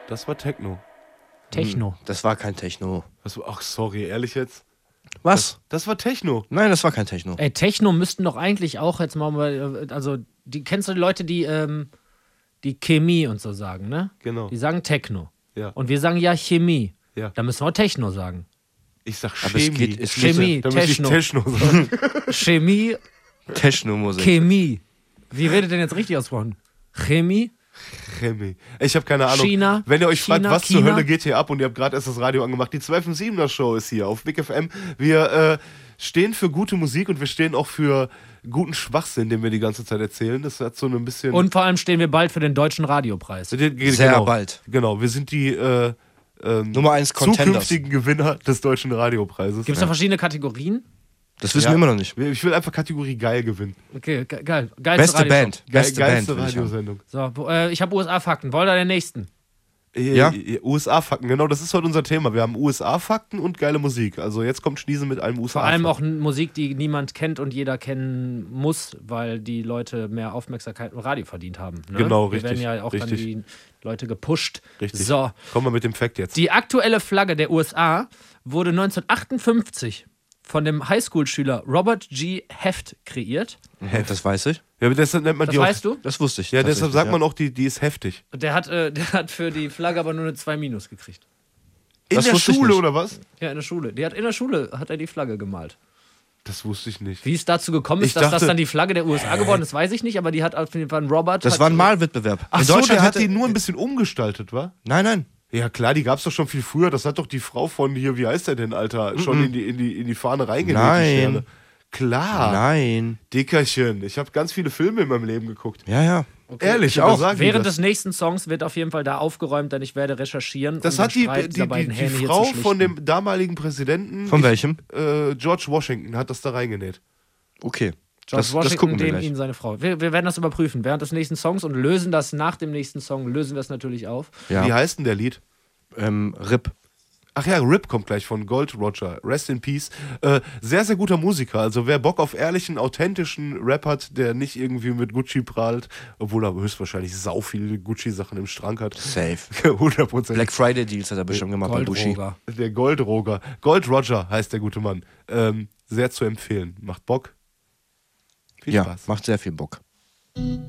Das war Techno. Techno. Das war kein Techno. Ach, sorry, ehrlich jetzt? Was? Das war Techno. Nein, das war kein Techno. Ey, Techno müssten doch eigentlich auch jetzt mal, also, kennst du die Leute, die Chemie und so sagen, ne? Genau. Die sagen Techno. Ja. Und wir sagen ja Chemie. Ja. Da müssen wir Techno sagen. Ich sag Aber Chemie. Chemie, Da muss ich Techno. Techno sagen. Chemie, Techno-Musik. Chemie. Wie wird denn jetzt richtig ausgesprochen? Chemie? Chemie. Ich habe keine Ahnung. China, Wenn ihr euch fragt, China, was zur China. Hölle geht hier ab und ihr habt gerade erst das Radio angemacht, die 12-7er Show ist hier auf Big FM. Wir stehen für gute Musik und wir stehen auch für guten Schwachsinn, den wir die ganze Zeit erzählen. Das hat so ein bisschen... Und vor allem stehen wir bald für den Deutschen Radiopreis. Sehr bald. Genau, wir sind die Nummer 1 Contenders. zukünftigen Gewinner des Deutschen Radiopreises. Gibt es da verschiedene Kategorien? Das wissen wir immer noch nicht. Ich will einfach Kategorie geil gewinnen. Okay, geil. Beste Band. Beste Band. Geilste will ich haben. Radiosendung. So, ich habe USA-Fakten. Wollt ihr den nächsten? Ja? USA-Fakten, genau, das ist heute unser Thema. Wir haben USA-Fakten und geile Musik. Also jetzt kommt Schniese mit einem USA-Fakten. Vor allem auch Musik, die niemand kennt und jeder kennen muss, weil die Leute mehr Aufmerksamkeit im Radio verdient haben. Ne? Genau, Wir richtig, werden ja auch dann richtig. die Leute gepusht. Richtig. So, Kommen wir mit dem Fact jetzt. die aktuelle Flagge der USA wurde 1958 von dem Highschool-Schüler Robert G. Heft kreiert. Das weiß ich. Ja, aber deshalb nennt man Das die auch. weißt du? Das wusste ich. Ja, deshalb tatsächlich, sagt man auch, die ist heftig. Der hat für die Flagge aber nur eine 2- gekriegt. In Das der wusste ich Schule nicht. oder was? Ja, in der Schule. In der Schule hat er die Flagge gemalt. Das wusste ich nicht. Wie es dazu gekommen ist, Ich dass das dachte- dann die Flagge der USA geworden ist, weiß ich nicht, aber die hat auf jeden Fall ein Robert. Das hat- war ein Malwettbewerb. Ach In so, Deutschland der hat hatte- die nur ein bisschen umgestaltet, wa? Nein. Ja klar, die gab's doch schon viel früher. Das hat doch die Frau von hier, wie heißt der denn, Alter, schon in die Fahne reingenäht. Nein. Die Sterne. Klar. Nein. Dickerchen. Ich habe ganz viele Filme in meinem Leben geguckt. Ja. Ehrlich, ich oder auch. sagen die Während das? des nächsten Songs wird auf jeden Fall da aufgeräumt, denn ich werde recherchieren. Das um hat den die Streit dieser beiden Hähne hier Frau zu von schlichten. dem damaligen Präsidenten. Von welchem? George Washington hat das da reingenäht. Okay. George das Washington, gucken wir den gleich. ihn seine Frau. Wir werden das überprüfen während des nächsten Songs und lösen das nach dem nächsten Song, lösen wir es natürlich auf. Ja. Wie heißt denn der Lied? RIP. Ach ja, RIP kommt gleich von Gold Roger. Rest in Peace. Sehr, sehr guter Musiker. Also wer Bock auf ehrlichen, authentischen Rap hat, der nicht irgendwie mit Gucci prahlt, obwohl er höchstwahrscheinlich sau viele Gucci-Sachen im Schrank hat. Safe. 100%. Black Friday Deals hat er bestimmt gemacht bei Bushi. Goldroger. Der Gold Roger. Gold Roger heißt der gute Mann. Sehr zu empfehlen. Macht Bock. Viel Ja, Spaß. macht sehr viel Bock.